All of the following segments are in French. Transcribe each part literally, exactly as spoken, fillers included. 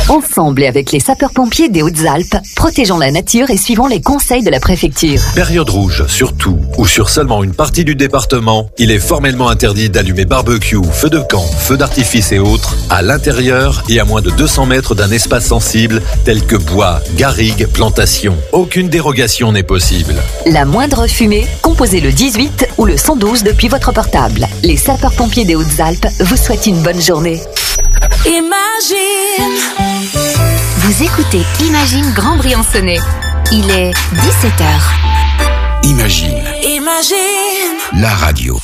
Ensemble et avec les sapeurs-pompiers des Hautes-Alpes, protégeons la nature et suivons les conseils de la préfecture. Période rouge, sur tout ou sur seulement une partie du département, il est formellement interdit d'allumer barbecue, feux de camp, feux d'artifice et autres à l'intérieur et à moins de deux cents mètres d'un espace sensible tel que bois, garrigues, plantations. Aucune dérogation n'est possible. La moindre fumée, composez le dix-huit ou le cent douze depuis votre portable. Les sapeurs-pompiers des Hautes-Alpes vous souhaitent une bonne journée. Imagine. Vous écoutez Imagine Grand Briançonnais. Il est dix-sept heures. Imagine. Imagine. La radio.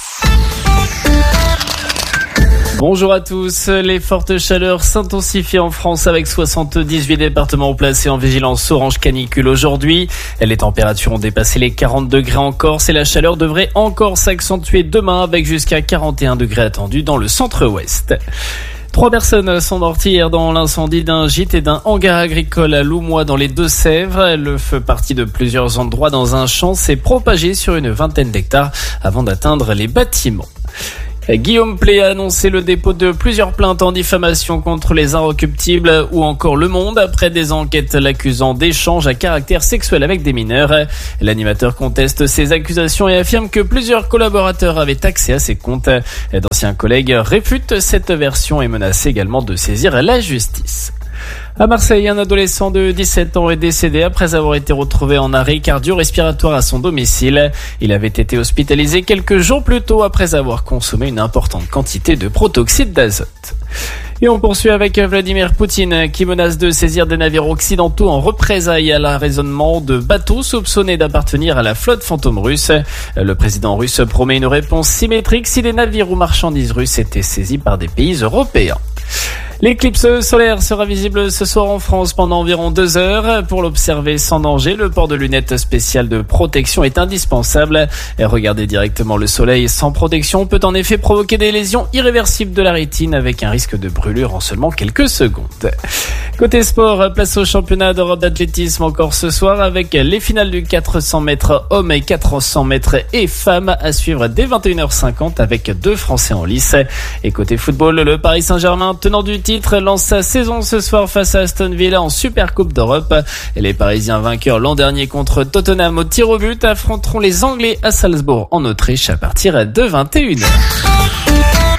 Bonjour à tous. Les fortes chaleurs s'intensifient en France avec soixante-dix-huit départements placés en vigilance orange canicule aujourd'hui. Les températures ont dépassé les quarante degrés en Corse et la chaleur devrait encore s'accentuer demain avec jusqu'à quarante et un degrés attendus dans le centre-ouest. Trois personnes sont mortes hier dans l'incendie d'un gîte et d'un hangar agricole à Loumois dans les Deux-Sèvres. Le feu parti de plusieurs endroits dans un champ s'est propagé sur une vingtaine d'hectares avant d'atteindre les bâtiments. Guillaume Pley a annoncé le dépôt de plusieurs plaintes en diffamation contre les Inrecuptibles ou encore Le Monde après des enquêtes l'accusant d'échanges à caractère sexuel avec des mineurs. L'animateur conteste ces accusations et affirme que plusieurs collaborateurs avaient accès à ses comptes. D'anciens collègues réfutent cette version et menacent également de saisir la justice. À Marseille, un adolescent de dix-sept ans est décédé après avoir été retrouvé en arrêt cardio-respiratoire à son domicile. Il avait été hospitalisé quelques jours plus tôt après avoir consommé une importante quantité de protoxyde d'azote. Et on poursuit avec Vladimir Poutine qui menace de saisir des navires occidentaux en représailles à l'arraisonnement de bateaux soupçonnés d'appartenir à la flotte fantôme russe. Le président russe promet une réponse symétrique si des navires ou marchandises russes étaient saisis par des pays européens. L'éclipse solaire sera visible ce soir en France pendant environ deux heures. Pour l'observer sans danger, le port de lunettes spéciales de protection est indispensable. Et regarder directement le soleil sans protection peut en effet provoquer des lésions irréversibles de la rétine avec un risque de brûlure en seulement quelques secondes. Côté sport, place au championnat d'Europe d'athlétisme encore ce soir avec les finales du quatre cents mètres hommes et quatre cents mètres et femmes à suivre dès vingt et une heures cinquante avec deux Français en lice. Et côté football, le Paris Saint-Germain, tenant du titre, lance sa saison ce soir face à Aston Villa en Super Coupe d'Europe. Et les Parisiens vainqueurs l'an dernier contre Tottenham au tir au but affronteront les Anglais à Salzbourg en Autriche à partir de vingt et une heures.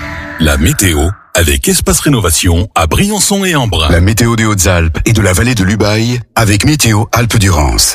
La météo avec Espace Rénovation à Briançon et Embrun. La météo des Hautes-Alpes et de la vallée de l'Ubaye avec Météo Alpes-Durance.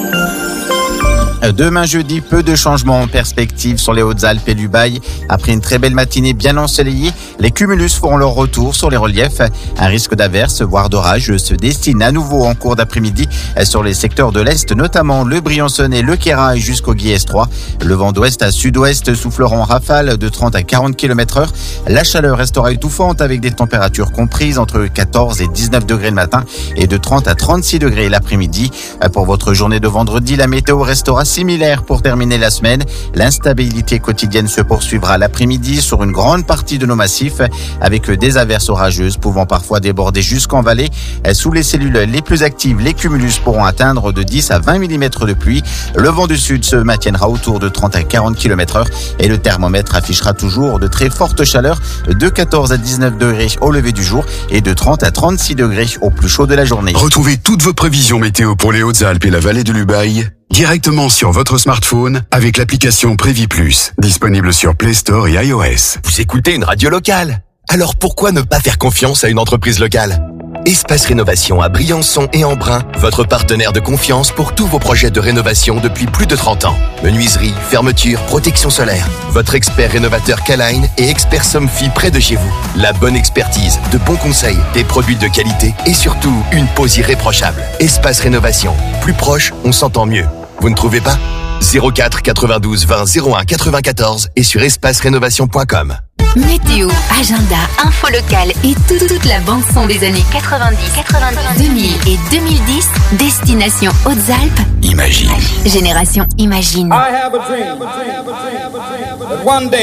Demain jeudi, peu de changements en perspective sur les Hautes-Alpes et l'Ubaye. Après une très belle matinée bien ensoleillée, les cumulus feront leur retour sur les reliefs. Un risque d'averse, voire d'orage, se destine à nouveau en cours d'après-midi sur les secteurs de l'Est, notamment le Briançonnais, le Queyras jusqu'au Guiers trois. Le vent d'ouest à sud-ouest soufflera en rafale de trente à quarante kilomètres heure. La chaleur restera étouffante avec des températures comprises entre quatorze et dix-neuf degrés le matin et de trente à trente-six degrés l'après-midi. Pour votre journée de vendredi, la météo restera similaire pour terminer la semaine. L'instabilité quotidienne se poursuivra l'après-midi sur une grande partie de nos massifs avec des averses orageuses pouvant parfois déborder jusqu'en vallée. Sous les cellules les plus actives, les cumulus pourront atteindre de dix à vingt millimètres de pluie. Le vent du sud se maintiendra autour de trente à quarante kilomètres heure et le thermomètre affichera toujours de très fortes chaleurs de quatorze à dix-neuf degrés au lever du jour et de trente à trente-six degrés au plus chaud de la journée. Retrouvez toutes vos prévisions météo pour les Hautes-Alpes et la vallée de l'Ubaye directement sur votre smartphone avec l'application Prévi Plus, disponible sur Play Store et iOS. Vous écoutez une radio locale, alors pourquoi ne pas faire confiance à une entreprise locale ? Espace Rénovation à Briançon et Embrun, votre partenaire de confiance pour tous vos projets de rénovation depuis plus de trente ans. Menuiserie, fermeture, protection solaire. Votre expert rénovateur K-Line et expert Somfy près de chez vous. La bonne expertise, de bons conseils, des produits de qualité et surtout une pose irréprochable. Espace Rénovation. Plus proche, on s'entend mieux. Vous ne trouvez pas ? zéro quatre quatre-vingt-douze vingt zéro un quatre-vingt-quatorze et sur espace rénovation point com. Météo, agenda, info locale et tout, toute la bande-son des années quatre-vingt-dix, quatre-vingt-dix, deux mille et deux mille dix. Destination Hautes-Alpes. Imagine. Génération Imagine. I have a dream that one day